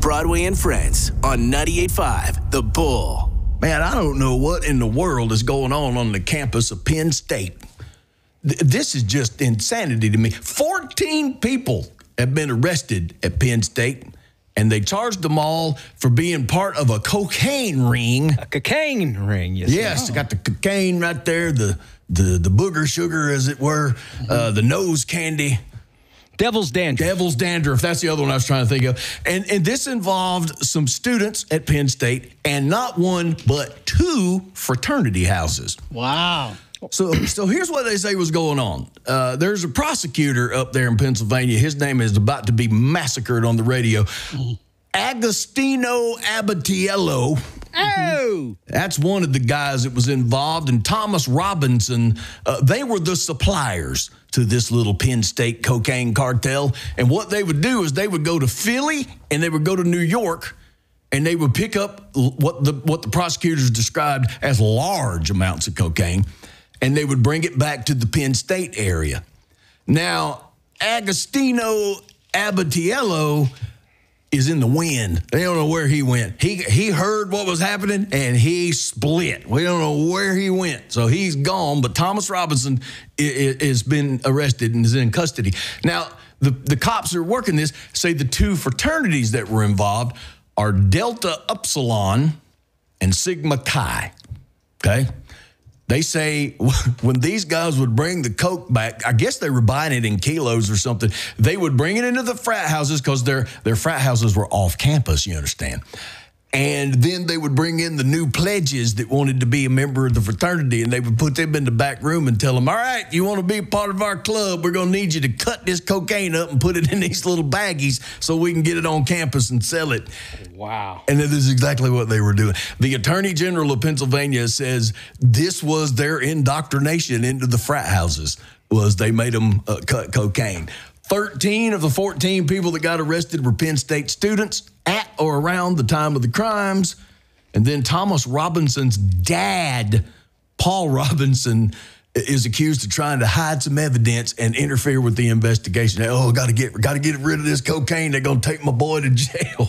Broadway and Friends on 98.5 The Bull. Man, I don't know what in the world is going on the campus of Penn State. This is just insanity to me. 14 people have been arrested at Penn State, and they charged them all for being part of a cocaine ring. A cocaine ring, Yes, got the cocaine right there, the booger sugar, as it were, the nose candy. Devil's dandruff. Devil's dandruff. That's the other one I was trying to think of. And this involved some students at Penn State and not one, but two fraternity houses. Wow. So here's what they say was going on. There's a prosecutor up there in Pennsylvania. His name is about to be massacred on the radio. Agostino Abatiello. Oh! That's one of the guys that was involved. And Thomas Robinson, they were the suppliers to this little Penn State cocaine cartel. And what they would do is they would go to Philly and they would go to New York and they would pick up what the prosecutors described as large amounts of cocaine, and they would bring it back to the Penn State area. Now, Agostino Abatiello is in the wind. They don't know where he went. He heard what was happening, and he split. We don't know where he went, so he's gone. But Thomas Robinson has been arrested and is in custody. Now, the cops who are working this say the two fraternities that were involved are Delta Upsilon and Sigma Chi, okay? They say when these guys would bring the coke back, I guess they were buying it in kilos or something, they would bring it into the frat houses because their frat houses were off campus, you understand. And then they would bring in the new pledges that wanted to be a member of the fraternity, and they would put them in the back room and tell them, all right, you want to be a part of our club, we're going to need you to cut this cocaine up and put it in these little baggies so we can get it on campus and sell it. Wow. And this is exactly what they were doing. The Attorney General of Pennsylvania says this was their indoctrination into the frat houses, was they made them cut cocaine. 13 of the 14 people that got arrested were Penn State students at or around the time of the crimes. And then Thomas Robinson's dad, Paul Robinson, is accused of trying to hide some evidence and interfere with the investigation. Oh, got to get rid of this cocaine. They're going to take my boy to jail.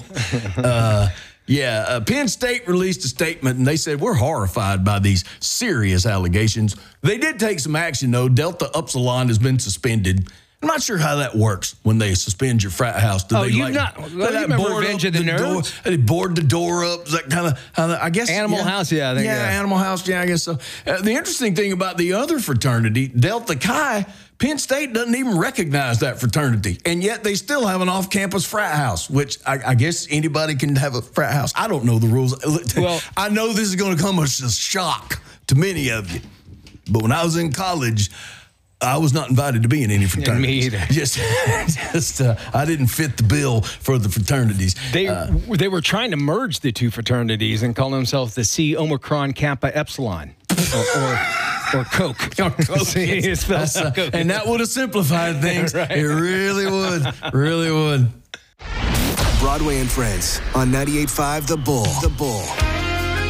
Penn State released a statement, and they said, we're horrified by these serious allegations. They did take some action, though. Delta Upsilon has been suspended. I'm not sure how that works when they suspend your frat house. Do they remember Revenge of the Nerds? They board the door up. Is that kind of how I guess? Animal House, I think. Animal House, I guess so. The interesting thing about the other fraternity, Delta Chi, Penn State doesn't even recognize that fraternity, and yet they still have an off-campus frat house, which I guess anybody can have a frat house. I don't know the rules. Well, I know this is going to come as a shock to many of you, but when I was in college, I was not invited to be in any fraternities. Me either. I didn't fit the bill for the fraternities. They were trying to merge the two fraternities and call themselves the Psi Omicron Kappa Epsilon, or Coke. Coke. And that would have simplified things. Right. It really would. Really would. Broadway and Friends on 98.5 The Bull. The Bull.